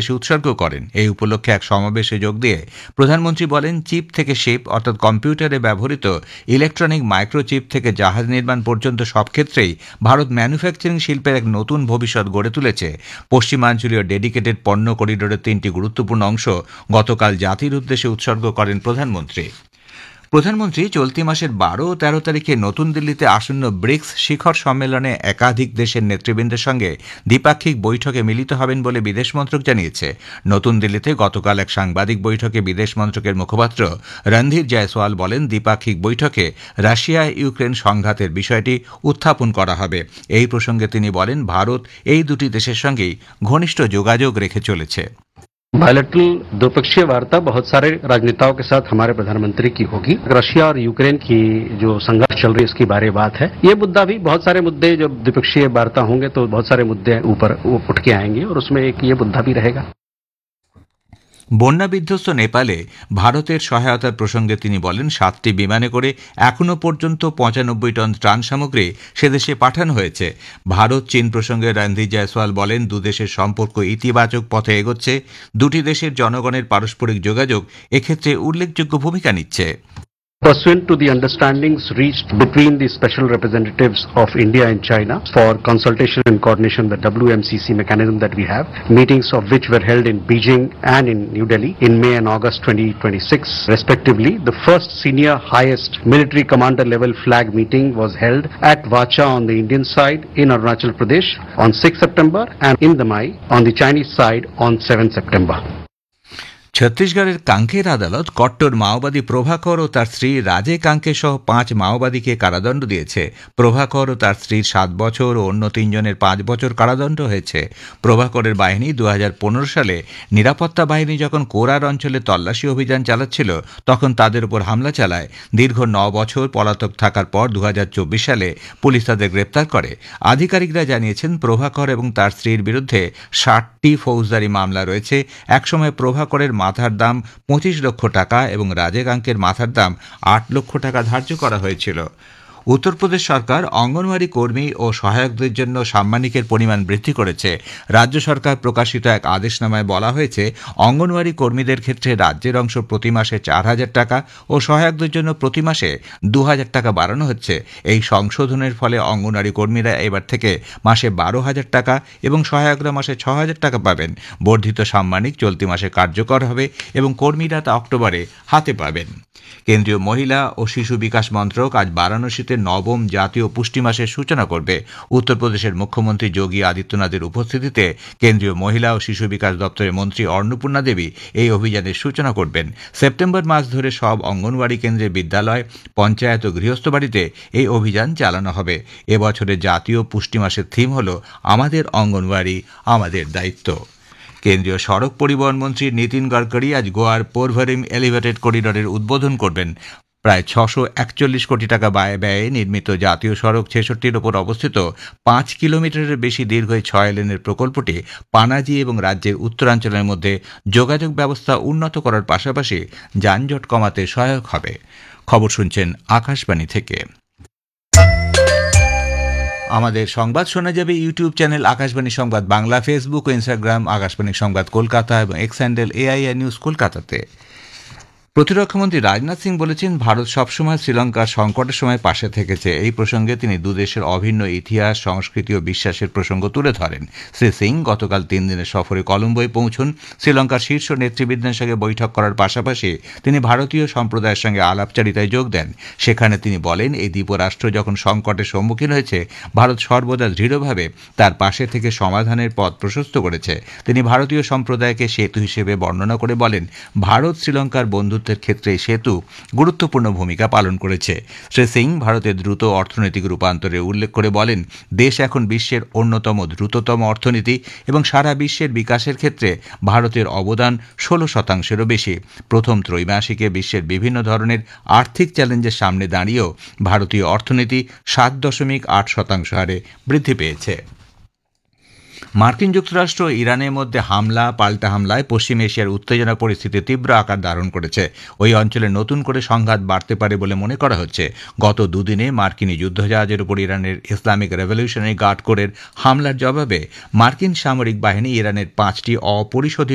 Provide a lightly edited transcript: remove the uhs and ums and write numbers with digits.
উদ্দেশ্যে উৎসর্গ করেন। এই উপলক্ষে এক সমাবেশে যোগ দিয়ে প্রধানমন্ত্রী বলেন, চিপ থেকে শিপ অর্থাৎ কম্পিউটারে ব্যবহৃত ইলেকট্রনিক মাইক্রোচিপ থেকে জাহাজ নির্মাণ পর্যন্ত সব ক্ষেত্রেই ভারত ম্যানুফ্যাকচারিং শিল্পের এক নতুন ভবিষ্যৎ গড়ে তুলেছে। পশ্চিমাঞ্চলীয় ডেডিকেটেড পণ্য করিডোরের 3টি গুরুত্বপূর্ণ অংশ গতকাল জাতির উদ্দেশ্যে উৎসর্গ করেন প্রধানমন্ত্রী। প্রধানমন্ত্রী চলতি মাসের 12 ও 13 তারিখে নতুন দিল্লিতে আসন্ন ব্রিক্স শিখর সম্মেলনে একাধিক দেশের নেতৃবৃন্দের সঙ্গে দ্বিপাক্ষিক বৈঠকে মিলিত হবেন বলে বিদেশ মন্ত্রক জানিয়েছে। নতুন দিল্লিতে গতকাল এক সাংবাদিক বৈঠকে বিদেশ মন্ত্রকের মুখপাত্র রণধীর জয়সওয়াল বলেন, দ্বিপাক্ষিক বৈঠকে রাশিয়া ইউক্রেন সংঘাতের বিষয়টি উত্থাপন করা হবে। এই প্রসঙ্গে তিনি বলেন, ভারত এই দুটি দেশের সঙ্গেই ঘনিষ্ঠ যোগাযোগ রেখে চলেছে। बायलैटरल द्विपक्षीय वार्ता बहुत सारे राजनेताओं के साथ हमारे प्रधानमंत्री की होगी। रशिया और यूक्रेन की जो संघर्ष चल रही है इसके बारे बात है। ये मुद्दा भी बहुत सारे मुद्दे जब द्विपक्षीय वार्ता होंगे तो बहुत सारे मुद्दे ऊपर उठ के आएंगे और उसमें एक ये मुद्दा भी रहेगा। বন্যা বিধ্বস্ত নেপালে ভারতের সহায়তার প্রসঙ্গে তিনি বলেন, 7টি বিমানে করে এখনও পর্যন্ত 95 টন ত্রাণ সামগ্রী সেদেশে পাঠানো হয়েছে। ভারত চীন প্রসঙ্গে রণধীর জয়সওয়াল বলেন, দুদেশের সম্পর্ক ইতিবাচক পথে এগোচ্ছে। দুটি দেশের জনগণের পারস্পরিক যোগাযোগ এক্ষেত্রে উল্লেখযোগ্য ভূমিকা নিচ্ছে। Pursuant to the understandings reached between the special representatives of India and China for consultation and coordination, the WMCC mechanism that we have, meetings of which were held in Beijing and in New Delhi in May and August 2026 respectively, the first senior highest military commander level flag meeting was held at Vacha on the Indian side in Arunachal Pradesh on 6 September and in Damai on the Chinese side on 7 September. ছত্তিশগড়ের কাঙ্কের আদালত কট্টর মাওবাদী প্রভাকর ও তার স্ত্রী রাজে কাঙ্কে সহ 5 মাওবাদীকে কারাদণ্ড দিয়েছে। প্রভাকর ও তার স্ত্রীর 7 বছর ও অন্য 3 জনের 5 বছর কারাদণ্ড হয়েছে। প্রভাকরের বাহিনী 2015 সালে নিরাপত্তা বাহিনী যখন কোরার অঞ্চলে তল্লাশি অভিযান চালাচ্ছিল তখন তাদের উপর হামলা চালায়। দীর্ঘ 9 বছর পলাতক থাকার পর 2024 সালে পুলিশ তাদের গ্রেপ্তার করে। আধিকারিকরা জানিয়েছেন, প্রভাকর এবং তার স্ত্রীর বিরুদ্ধে 60টি ফৌজদারি মামলা রয়েছে। একসময় প্রভাকরের মাথার দাম 25 লক্ষ টাকা এবং রাজেকাঙ্কের মাথার দাম 8 লক্ষ টাকা ধার্য করা হয়েছিল। উত্তরপ্রদেশ সরকার অঙ্গনওয়াড়ি কর্মী ও সহায়কদের জন্য সাম্মানিকের পরিমাণ বৃদ্ধি করেছে। রাজ্য সরকার প্রকাশিত এক আদেশনামায় বলা হয়েছে, অঙ্গনওয়াড়ি কর্মীদের ক্ষেত্রে রাজ্যের অংশ প্রতি মাসে 4,000 টাকা ও সহায়কদের জন্য প্রতি মাসে 2,000 টাকা বাড়ানো হচ্ছে। এই সংশোধনের ফলে অঙ্গনওয়াড়ি কর্মীরা এবার থেকে মাসে 12,000 টাকা এবং সহায়করা মাসে 6,000 টাকা পাবেন। বর্ধিত সাম্মানিক চলতি মাসে কার্যকর হবে এবং কর্মীরা তা অক্টোবরে হাতে পাবেন। কেন্দ্রীয় মহিলা ও শিশু বিকাশ মন্ত্রক আজ বারাণসীতে 9ম জাতীয় পুষ্টি মাসের সূচনা করবে। উত্তরপ্রদেশের মুখ্যমন্ত্রী যোগী আদিত্যনাথের উপস্থিতিতে কেন্দ্রীয় মহিলা ও শিশু বিকাশ দপ্তরের মন্ত্রী অন্নপূর্ণা দেবী এই অভিযানের সূচনা করবেন। সেপ্টেম্বর মাস ধরে সব অঙ্গনওয়াড়ি কেন্দ্রে, বিদ্যালয়, পঞ্চায়েত ও গৃহস্থ বাড়িতে এই অভিযান চালানো হবে। এবছরের জাতীয় পুষ্টি মাসের থিম হল, আমাদের অঙ্গনওয়াড়ি আমাদের দায়িত্ব। কেন্দ্রীয় সড়ক পরিবহন মন্ত্রী নীতিন গডকরি আজ গোয়ার পোরভরিম এলিভেটেড করিডোরের উদ্বোধন করবেন। প্রায় 641 কোটি টাকা ব্যয়ে নির্মিত জাতীয় সড়ক 66-র ওপর অবস্থিত 5 কিলোমিটারের বেশি দীর্ঘ 6 লেনের প্রকল্পটি পানাজি এবং রাজ্যের উত্তরাঞ্চলের মধ্যে যোগাযোগ ব্যবস্থা উন্নত করার পাশাপাশি যানজট কমাতে সহায়ক হবে। খবর শুনছেন আকাশবাণী থেকে। আমাদের সংবাদ শোনা যাবে ইউটিউব চ্যানেল আকাশবাণী সংবাদ বাংলা, ফেসবুক ও ইনস্টাগ্রাম আকাশবাণী সংবাদ কলকাতা এবং এক্স হ্যান্ডেল এআইআর নিউজ কলকাতাতে। প্রতিরক্ষামন্ত্রী রাজনাথ সিং বলেছেন, ভারত সবসময় শ্রীলঙ্কার সংকটের সময় পাশে থেকেছে। এই প্রসঙ্গে তিনি দুদেশের অভিন্ন ইতিহাস, সংস্কৃতি ও বিশ্বাসের প্রসঙ্গ তুলে ধরেন। শ্রী সিং গতকাল 3 দিনের সফরে কলম্বোয় পৌঁছন। শ্রীলঙ্কার শীর্ষ নেতৃবৃন্দের সঙ্গে বৈঠক করার পাশাপাশি তিনি ভারতীয় সম্প্রদায়ের সঙ্গে আলাপচারিতায় যোগ দেন। সেখানে তিনি বলেন, এই দ্বীপরাষ্ট্র যখন সংকটের সম্মুখীন হয়েছে, ভারত সর্বদা দৃঢ়ভাবে তার পাশে থেকে সমাধানের পথ প্রশস্ত করেছে। তিনি ভারতীয় সম্প্রদায়কে সেতু হিসেবে বর্ণনা করে বলেন, ভারত শ্রীলঙ্কার বন্ধুত্বের ক্ষেত্রে সেতু গুরুত্বপূর্ণ ভূমিকা পালন করেছে। শ্রী সিং ভারতের দ্রুত অর্থনৈতিক রূপান্তরের উল্লেখ করে বলেন, দেশ এখন বিশ্বের অন্যতম দ্রুততম অর্থনীতি এবং সারা বিশ্বের বিকাশের ক্ষেত্রে ভারতের অবদান 16%-এরও বেশি। প্রথম ত্রৈমাসিকে বিশ্বের বিভিন্ন ধরনের আর্থিক চ্যালেঞ্জের সামনে দাঁড়িয়েও ভারতীয় অর্থনীতি 7.8% হারে বৃদ্ধি পেয়েছে। মার্কিন যুক্তরাষ্ট্র ও ইরানের মধ্যে পাল্টা হামলায় পশ্চিম এশিয়ার উত্তেজনা পরিস্থিতি তীব্র আকার ধারণ করেছে। ওই অঞ্চলে নতুন করে সংঘাত বাড়তে পারে বলে মনে করা হচ্ছে। গত দুদিনে মার্কিন যুদ্ধজাহাজের উপর ইরানের ইসলামিক রেভলিউশনারি গার্ড কোরের হামলার জবাবে মার্কিন সামরিক বাহিনী ইরানের 5টি অপরিশোধিত